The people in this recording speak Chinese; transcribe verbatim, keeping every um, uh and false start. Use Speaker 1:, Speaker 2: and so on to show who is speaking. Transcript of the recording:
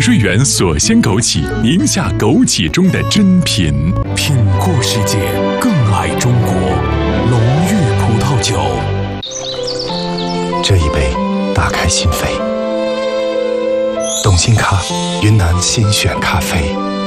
Speaker 1: 税园锁鲜枸杞，宁夏枸杞中的珍品。
Speaker 2: 品过世界，更爱中国。龙玉葡萄酒。
Speaker 3: 这一杯打开心扉，董欣咖，云南新选咖啡。